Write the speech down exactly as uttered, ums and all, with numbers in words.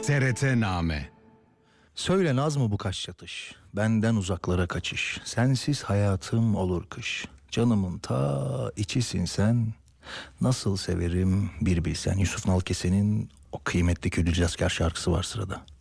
T R T Name. Söyle naz mı bu kaş yatış, benden uzaklara kaçış, sensiz hayatım olur kış, canımın ta içisin sen, nasıl severim bir bilsen. Yusuf Nalkese'nin o kıymetli Küdülcasker şarkısı var sırada.